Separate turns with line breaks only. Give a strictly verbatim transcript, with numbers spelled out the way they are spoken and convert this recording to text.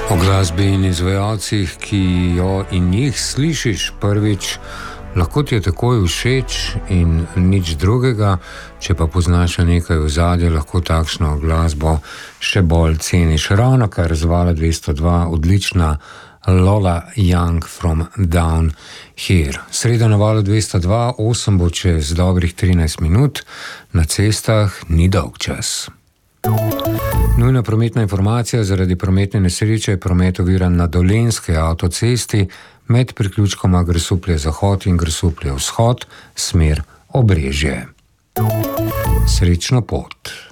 O glasbi in izvajalcih, ki jo in jih slišiš prvič, lahko ti je takoj všeč in nič drugega, če pa poznaš nekaj v zadju, lahko takšno glasbo še bolj ceniš. Ravno kar z Vala dvesto dva, odlična Lola Young from Down Here. Sreda na Valu dvesto dva, osem bo čez dobrih trinajst minut, na cestah ni dolg čas. Nujna prometna informacija: zaradi prometne nesreče je promet oviran na Dolenjski avtocesti med priključkoma Grosuplje zahod in Grosuplje vzhod, smer Obrežje. Srečno pot.